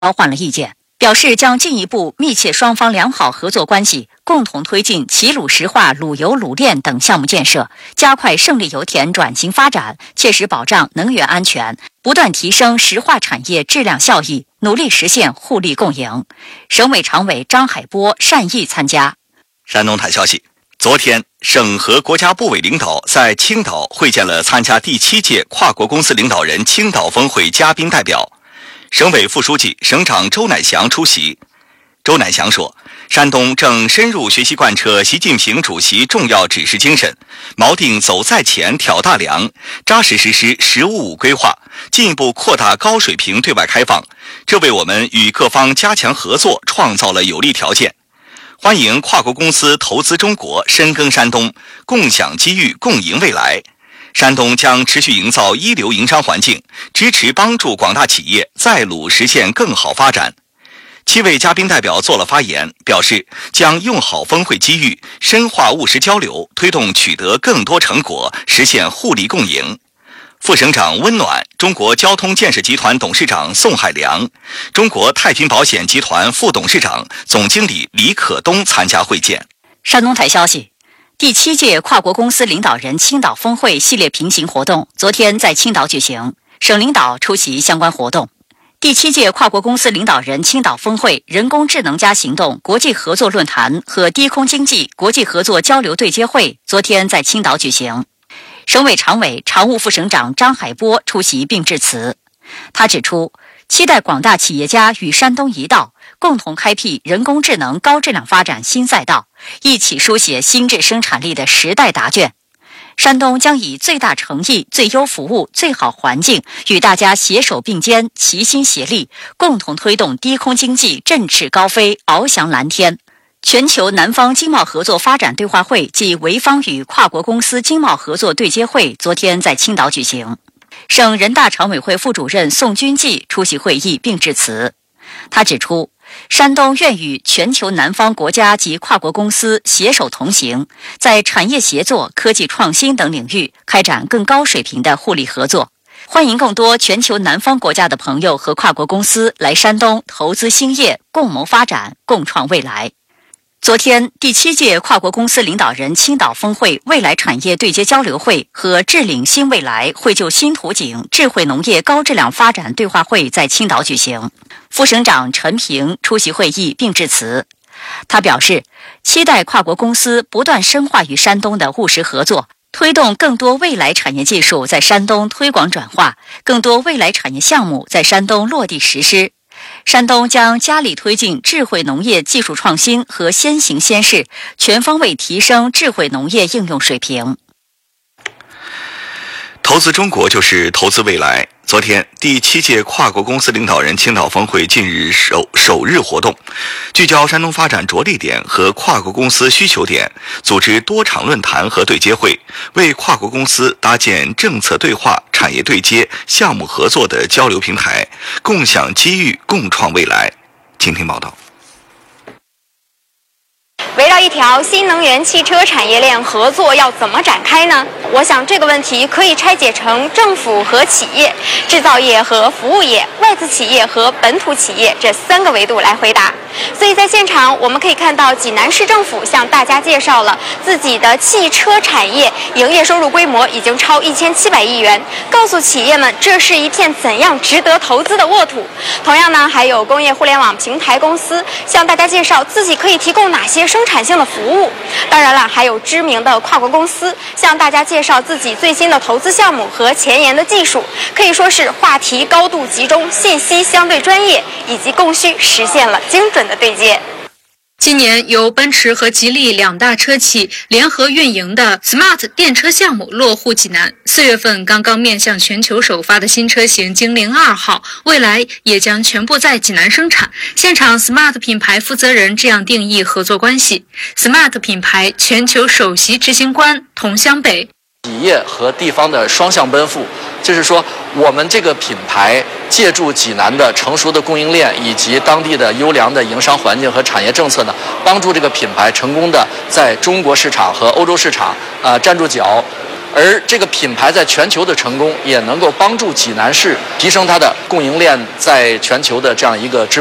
交换了意见，表示将进一步密切双方良好合作关系，共同推进齐鲁石化、鲁油、鲁炼等项目建设，加快胜利油田转型发展，切实保障能源安全，不断提升石化产业质量效益，努力实现互利共赢。省委常委张海波善意参加。 山东台消息，昨天，省和国家部委领导在青岛会见了参加第7届跨国公司领导人青岛峰会嘉宾代表。省委副书记、省长周乃祥出席。周乃祥说，山东正深入学习贯彻习近平主席重要指示精神，锚定走在前、挑大梁，扎实实施“十五五”规划，进一步扩大高水平对外开放，这为我们与各方加强合作创造了有利条件。欢迎跨国公司投资中国，深耕山东，共享机遇，共赢未来。山东将持续营造一流营商环境，支持帮助广大企业在鲁实现更好发展。7位嘉宾代表做了发言，表示将用好峰会机遇，深化务实交流，推动取得更多成果，实现互利共赢。副省长温暖、中国交通建设集团董事长宋海良、中国太平保险集团副董事长、总经理李可东参加会见。 山东台消息，第7届跨国公司领导人青岛峰会系列平行活动昨天在青岛举行，省领导出席相关活动。第7届跨国公司领导人青岛峰会人工智能行动国际合作论坛和低空经济国际合作交流对接会昨天在青岛举行。省委常委、常务副省长张海波出席并致辞。他指出，期待广大企业家与山东一道，共同开辟人工智能高质量发展新赛道，一起书写新质生产力的时代答卷。山东将以最大诚意、最优服务、最好环境，与大家携手并肩、齐心协力，共同推动低空经济振翅高飞、翱翔蓝天。全球南方经贸合作发展对话会暨潍坊与跨国公司经贸合作对接会昨天在青岛举行。省人大常委会副主任宋军纪出席会议并致辞。他指出，山东愿与全球南方国家及跨国公司携手同行，在产业协作、科技创新等领域开展更高水平的互利合作，欢迎更多全球南方国家的朋友和跨国公司来山东投资兴业，共谋发展，共创未来。昨天，第7届跨国公司领导人青岛峰会未来产业对接交流会和智领新未来绘就新图景智慧农业高质量发展对话会在青岛举行。副省长陈平出席会议并致辞。他表示，期待跨国公司不断深化与山东的务实合作，推动更多未来产业技术在山东推广转化，更多未来产业项目在山东落地实施。山东将加力推进智慧农业技术创新和先行先试，全方位提升智慧农业应用水平。 投资中国就是投资未来。昨天，第7届跨国公司领导人青岛峰会近日首日活动，聚焦山东发展着力点和跨国公司需求点，组织多场论坛和对接会，为跨国公司搭建政策对话、产业对接、项目合作的交流平台，共享机遇，共创未来。请听报道。 围绕一条新能源汽车产业链合作要怎么展开呢？我想这个问题可以拆解成政府和企业、制造业和服务业、外资企业和本土企业这3个维度来回答。所以在现场我们可以看到，济南市政府向大家介绍了自己的汽车产业营业收入规模已经超1700亿元，告诉企业们这是一片怎样值得投资的沃土。同样呢，还有工业互联网平台公司向大家介绍自己可以提供哪些生产性的服务。当然了，还有知名的跨国公司向大家介绍自己最新的投资项目和前沿的技术，可以说是话题高度集中，信息相对专业，以及供需实现了精准的对接。 今年由奔驰和吉利2大车企联合运营的 Smart 电车项目落户济南。4月份刚刚面向全球首发的新车型精灵2号，未来也将全部在济南生产。现场 Smart 品牌负责人这样定义合作关系： Smart 品牌全球首席执行官童湘北。 企业和地方的双向奔赴，就是说我们这个品牌借助济南的成熟的供应链以及当地的优良的营商环境和产业政策呢，帮助这个品牌成功的在中国市场和欧洲市场站住脚， 而这个品牌在全球的成功，也能够帮助济南市提升它的供应链在全球的这样一个